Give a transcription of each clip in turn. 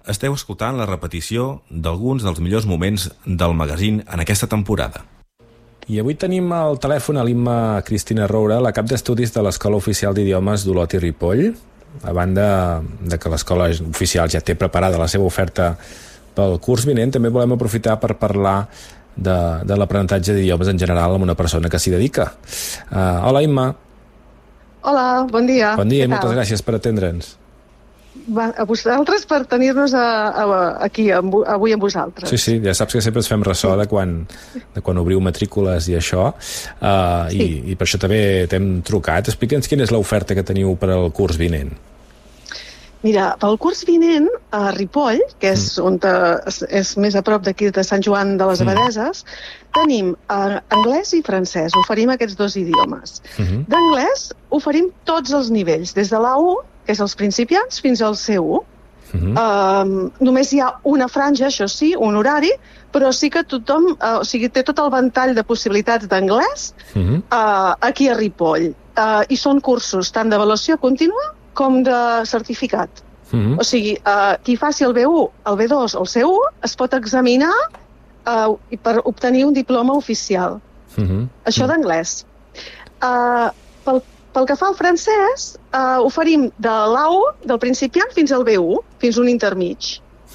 esteu escoltant la repetició d'alguns dels millors moments del magazín en aquesta temporada. I avui tenim al telèfon a l'Imma Cristina Roura, la cap d'estudis de l'Escola Oficial d'Idiomes d'Olot i Ripoll, a banda de que l'Escola Oficial ja té preparada la seva oferta pel curs vinent. També volem aprofitar per parlar de l'aprenentatge d'idiomes en general amb una persona que s'hi dedica. Hola, Imma. Hola, bon dia. Bon dia i moltes gràcies per atendre'ns. A vosaltres per tenir-nos aquí, avui amb vosaltres. Sí, ja saps que sempre ens fem ressò de quan obriu matrícules i això, i per això també t'hem trucat. Explica'ns quina és l'oferta que teniu per al curs vinent. Mira, pel curs vinent, a Ripoll, que és on és més a prop d'aquí de Sant Joan de les Abadeses, tenim anglès i francès. Oferim aquests dos idiomes. D'anglès oferim tots els nivells, des de l'A1, que és els principiants, fins al C1. Només hi ha una franja, això sí, un horari, però sí que tothom té tot el ventall de possibilitats d'anglès aquí a Ripoll. I són cursos tant d'avaluació contínua com de certificat. O sigui, qui faci el B1, el B2 o el C1 es pot examinar per obtenir un diploma oficial. Això d'anglès. Pel que fa al francès, oferim de l'A1, del principiant, fins al B1, fins un intermig.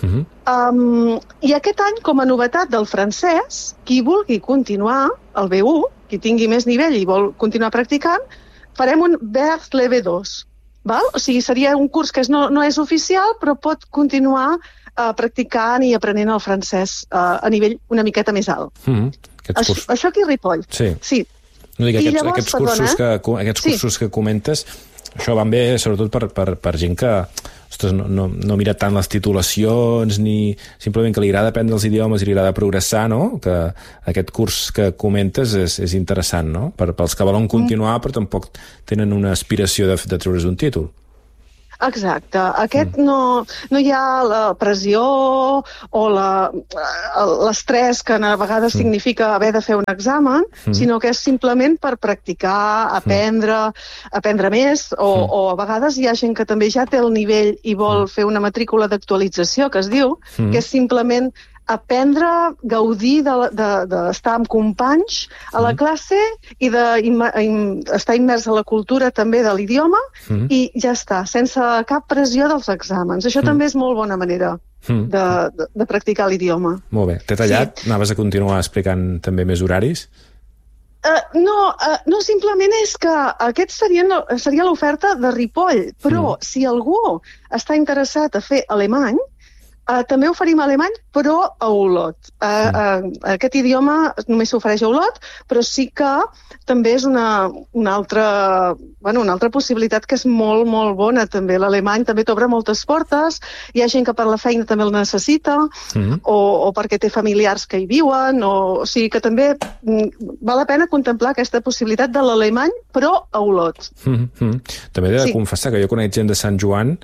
I aquest any, com a novetat del francès, qui vulgui continuar el B1, qui tingui més nivell i vol continuar practicant, farem un vers le B2. O sigui, seria un curs que no és oficial, però pot continuar practicant i aprenent el francès a nivell una miqueta més alt. Això aquí a Ripoll. Sí. No dic, aquests cursos que comentes, això van bé sobretot per gent que no mira tant les titulacions ni simplement que li agrada aprendre els idiomes i li agrada progressar, no? Que aquest curs que comentes és interessant, no? Pels que volen continuar però tampoc tenen una aspiració de treure's un títol. Exacte. Aquest no hi ha la pressió o l'estrès que a vegades significa haver de fer un examen, sinó que és simplement per practicar, aprendre més, o a vegades hi ha gent que també ja té el nivell i vol fer una matrícula d'actualització, que es diu, que és simplement aprendre, gaudir d'estar amb companys a la classe i d'estar immers a la cultura també de l'idioma i ja està, sense cap pressió dels exàmens. Això també és molt bona manera de practicar l'idioma. Molt bé. T'he tallat? Anaves a continuar explicant també més horaris? No, simplement és que aquest seria l'oferta de Ripoll, però si algú està interessat a fer alemany, també oferim alemany, però a Olot. Aquest idioma només s'ofereix a Olot, però sí que també és una altra possibilitat que és molt, molt bona, també. L'alemany també t'obre moltes portes, hi ha gent que per la feina també el necessita, o perquè té familiars que hi viuen, o sigui que també val la pena contemplar aquesta possibilitat de l'alemany, però a Olot. També he de confessar que jo conec gent de Sant Joan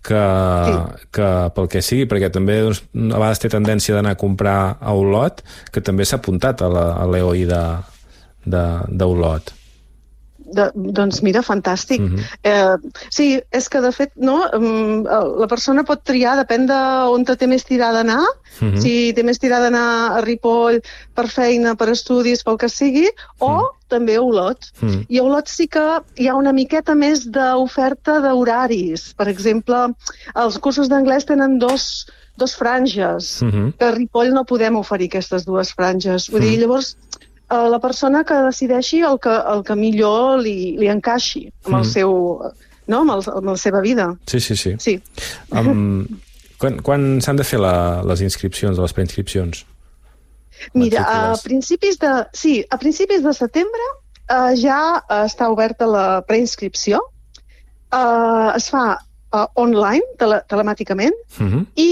que pel que sigui, perquè també a vegades té tendència d'anar a comprar a Olot, que també s'ha apuntat a l'EOI d'Olot. Doncs mira, fantàstic. Sí, és que de fet la persona pot triar, depèn d'on té més tirada d'anar, si té més tirada d'anar a Ripoll per feina, per estudis, pel que sigui, o també a Olot. I a Olot sí que hi ha una miqueta més d'oferta d'horaris. Per exemple, els cursos d'anglès tenen dos franges, que a Ripoll no podem oferir aquestes dues franges. Vull dir, llavors, la persona que decideixi el que millor li encaixi amb amb la seva vida. Sí. Quan s'han de fer les inscripcions, les preinscripcions? Mira, a principis de setembre ja està oberta la preinscripció. Es fa online, telemàticament, i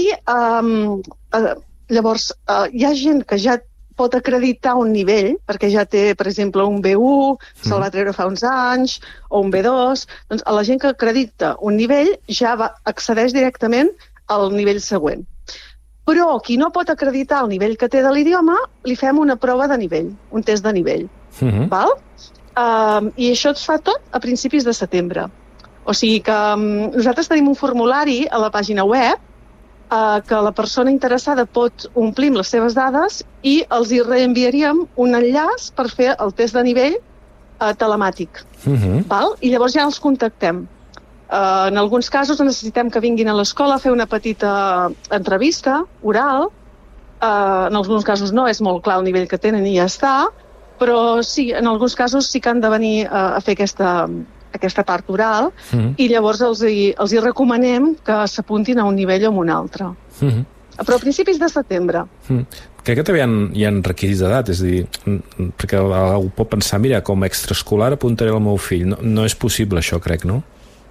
llavors hi ha gent que ja pot acreditar un nivell, perquè ja té, per exemple, un B1, se'l va treure fa uns anys, o un B2, doncs a la gent que acredita un nivell ja accedeix directament al nivell següent. Però qui no pot acreditar el nivell que té de l'idioma, li fem una prova de nivell, un test de nivell. Val? I això es fa tot a principis de setembre. O sigui que nosaltres tenim un formulari a la pàgina web que la persona interessada pot omplir les seves dades i els hi reenviaríem un enllaç per fer el test de nivell telemàtic. Val? I llavors ja els contactem. En alguns casos necessitem que vinguin a l'escola a fer una petita entrevista oral. En alguns casos no, és molt clar el nivell que tenen i ja està, però sí, en alguns casos sí que han de venir a fer aquesta part oral i llavors els hi recomanem que s'apuntin a un nivell o a un altre. Però a principis de setembre. Crec que també hi ha requisits d'edat, és a dir, perquè algú pot pensar, mira, com a extraescolar apuntaré el meu fill. No és possible això, crec, no?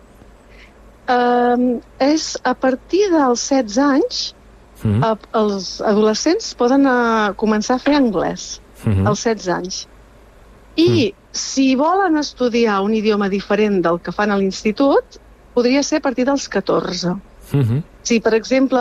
És a partir dels 16 anys els adolescents poden començar a fer anglès als 16 anys. I si volen estudiar un idioma diferent del que fan a l'institut, podria ser a partir dels 14. Si, per exemple,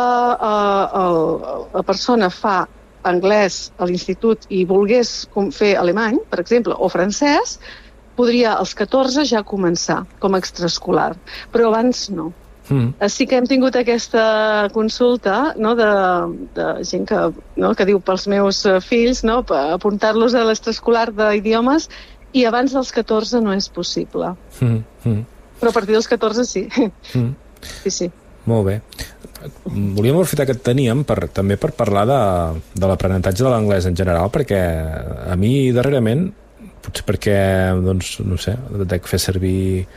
la persona fa anglès a l'institut i volgués fer alemany, per exemple, o francès, podria als 14 ja començar com a extraescolar, però abans no. Sí que hem tingut aquesta consulta de gent que diu pels meus fills apuntar-los a l'extraescolar d'idiomes i abans dels 14 no és possible. Però a partir dels 14 sí. Sí. Molt bé. Volíem aprofitar que et teníem també per parlar de l'aprenentatge de l'anglès en general, perquè a mi darrerament, potser perquè, doncs, no sé, dec fer servir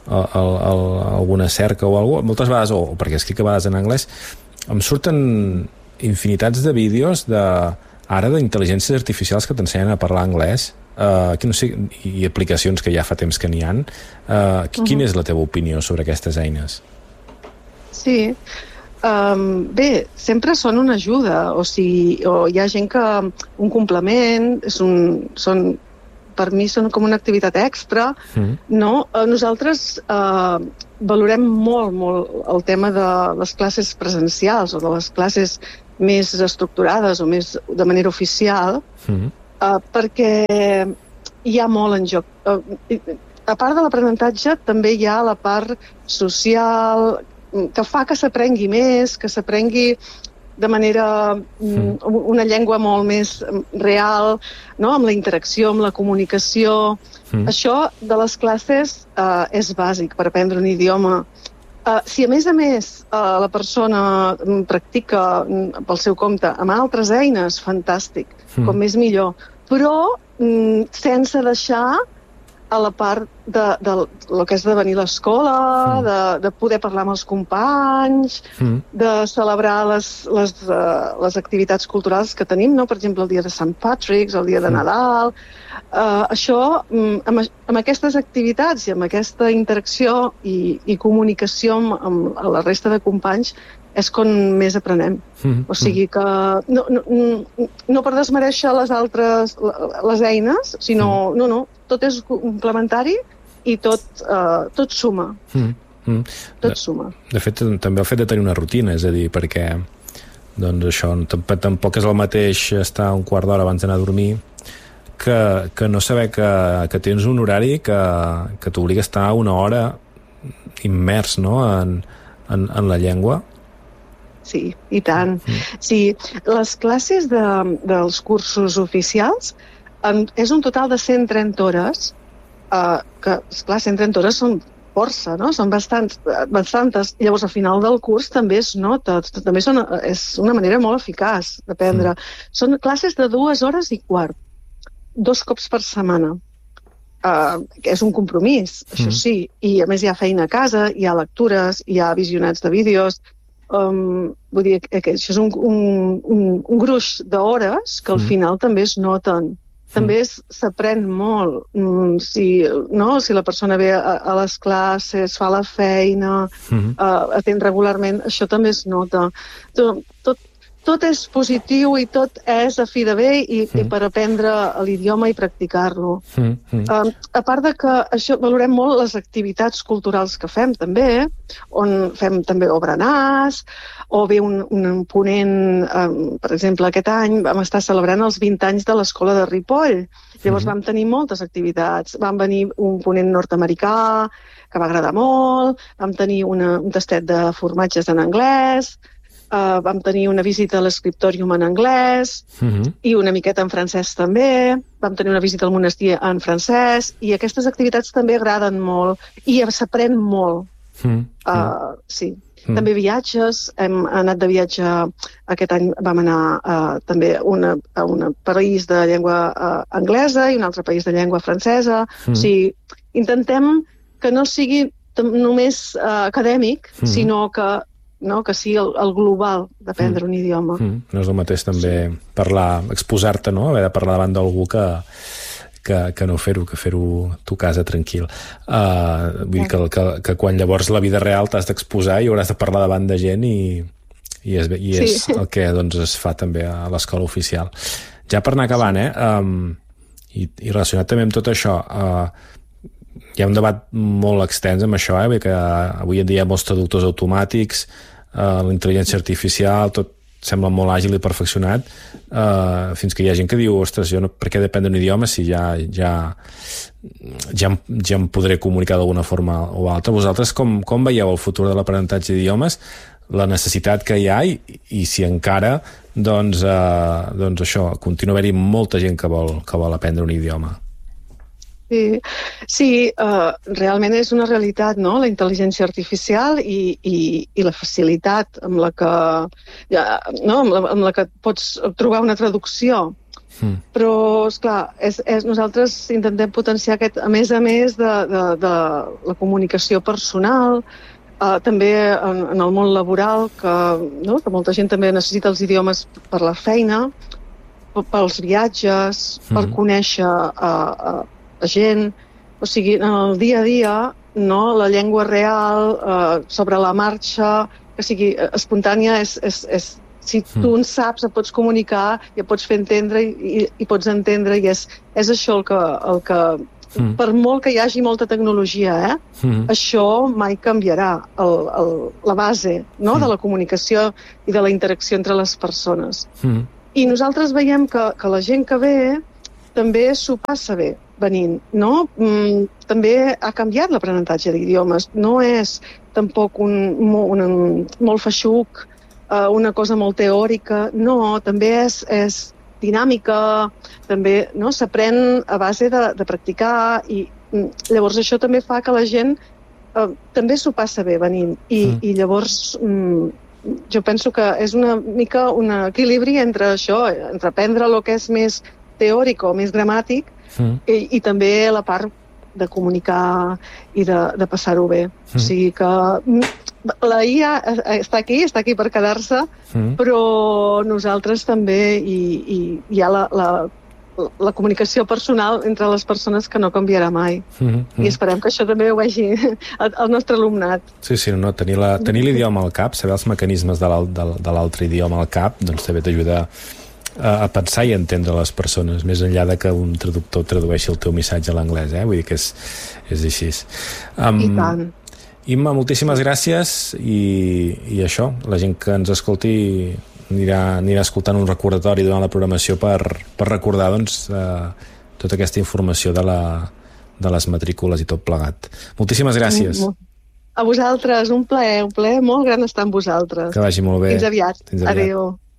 alguna cerca o alguna cosa, moltes vegades, o perquè escric a vegades en anglès, em surten infinitats de vídeos ara d'intel·ligències artificials que t'ensenyen a parlar anglès, que no sé, i aplicacions que ja fa temps que n'hi ha. Quina és la teva opinió sobre aquestes eines? Sí, bé, sempre són una ajuda, o hi ha gent que un complement, per mi són com una activitat extra, no? Nosaltres valorem molt el tema de les classes presencials o de les classes més estructurades o més de manera oficial, perquè hi ha molt en joc. A part de l'aprenentatge, també hi ha la part social que fa que s'aprengui més, que s'aprengui de manera una llengua molt més real, no? Amb la interacció, amb la comunicació. Això de les classes és bàsic per aprendre un idioma. Si a més la persona practica pel seu compte amb altres eines, fantàstic, com més millor, però sense deixar a la part de lo que és de venir a l'escola, de poder parlar amb els companys, de celebrar les activitats culturals que tenim, no? Per exemple, el dia de Sant Patrick's, el dia de Nadal. Això, amb aquestes activitats i amb aquesta interacció i comunicació amb la resta de companys, és com més aprenem. O sigui que no per desmereixer les eines, sinó tot és complementari i tot suma. Tot suma. De fet, també el fet de tenir una rutina, és a dir, perquè doncs això, tampoc és el mateix estar un quart d'hora abans d'anar a dormir que no saber que tens un horari que t'obliga a estar una hora immers, no?, en la llengua. Sí, i tant. Sí, les classes dels cursos oficials és un total de 130 hores, que, esclar, 130 hores són força, no? Són bastantes. Llavors, al final del curs també es nota, també és una manera molt eficaç d'aprendre. Són classes de 2 hores i quart, 2 cops per setmana. És un compromís, això sí, i a més hi ha feina a casa, hi ha lectures, hi ha visionats de vídeos. Vull dir que això és un gruix d'hores que al final també es noten. També s'aprèn molt. Si la persona ve a les classes, fa la feina, atén regularment, això també es nota. Tot és positiu i tot és a fi de bé i per aprendre l'idioma i practicar-lo. A part de que això valorem molt les activitats culturals que fem també, on fem també obrenars, o bé un ponent, per exemple, aquest any vam estar celebrant els 20 anys de l'Escola de Ripoll. Llavors vam tenir moltes activitats. Vam venir un ponent nord-americà, que va agradar molt, vam tenir un tastet de formatges en anglès, vam tenir una visita a l'escriptòrium en anglès i una miqueta en francès també. Vam tenir una visita al monestir en francès i aquestes activitats també agraden molt i s'aprèn molt. Sí. També viatges, hem anat de viatge, aquest any vam anar també a un país de llengua anglesa i un altre país de llengua francesa. O sigui, intentem que no sigui només acadèmic, sinó que sigui el global d'aprendre un idioma. No és el mateix també parlar, exposar-te, no? Haver de parlar davant d'algú que no fer-ho, que fer-ho a tu casa tranquil. Vull dir que quan llavors la vida real t'has d'exposar i hauràs de parlar davant de gent i és el que doncs, es fa també a l'escola oficial. Ja per anar acabant, i relacionat també amb tot això, hi ha un debat molt extens amb això, que avui en dia hi ha molts traductors automàtics, la intel·ligència artificial, tot sembla molt àgil i perfeccionat, fins que hi ha gent que diu, ostres, jo per què depèn d'un idioma si ja em podré comunicar d'alguna forma o altra. Vosaltres com veieu el futur de l'aprenentatge d'idiomes, la necessitat que hi ha i si encara doncs això, continua havent-hi molta gent que vol aprendre un idioma? Sí, realment és una realitat, no?, la intel·ligència artificial i la facilitat amb la que pots trobar una traducció. Però, esclar, nosaltres intentem potenciar aquest, a més de la comunicació personal, també en el món laboral, que molta gent també necessita els idiomes per la feina, pels viatges, per conèixer la gent, o sigui, en el dia a dia, no, la llengua real, sobre la marxa, que sigui espontània, si tu en saps, et pots comunicar i et pots fer entendre i pots entendre, i és això el que per molt que hi hagi molta tecnologia, això mai canviarà la base, no, de la comunicació i de la interacció entre les persones. I nosaltres veiem que la gent que ve també s'ho passa bé venint, no? També ha canviat l'aprenentatge d'idiomes. No és tampoc molt feixuc, una cosa molt teòrica. No, també és dinàmica, també s'aprèn a base de practicar i llavors això també fa que la gent també s'ho passa bé venint. I llavors jo penso que és una mica un equilibri entre això, entre aprendre el que és més teòric o més gramàtic i també la part de comunicar i de passar-ho bé. O sigui que la IA està aquí per quedar-se, però nosaltres també hi ha la comunicació personal entre les persones que no canviarà mai. I esperem que això també ho vegi el nostre alumnat. Sí, no, tenir l'idioma al cap, saber els mecanismes de l'altre idioma al cap, doncs també t'ajuda a pensar i a entendre les persones, més enllà de que un traductor tradueixi el teu missatge a l'anglès, vull dir que és així. I tant. Imma, moltíssimes gràcies i això, la gent que ens escolti anirà escoltant un recordatori durant la programació per recordar tota aquesta informació de les matrícules i tot plegat. Moltíssimes gràcies. A vosaltres, un plaer molt gran estar amb vosaltres. Que vagi molt bé. Fins aviat. Adéu.